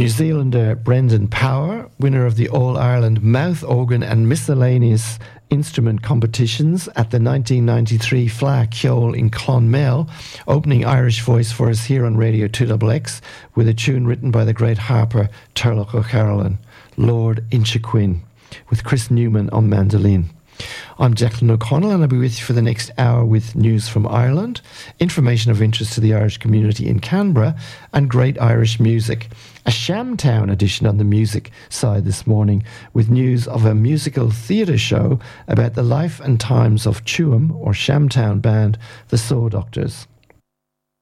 New Zealander Brendan Power, winner of the All-Ireland Mouth Organ and Miscellaneous Instrument competitions at the 1993 Fleadh Cheoil in Clonmel, opening Irish voice for us here on Radio 2XX with a tune written by the great harper Turlough O'Carolan, Lord Inchiquin, with Chris Newman on mandolin. I'm Declan O'Connell and I'll be with you for the next hour with news from Ireland, information of interest to the Irish community in Canberra, and great Irish music. A Shamtown edition on the music side this morning with news of a musical theatre show about the life and times of Tuam or Shamtown band, the Soul Doctors.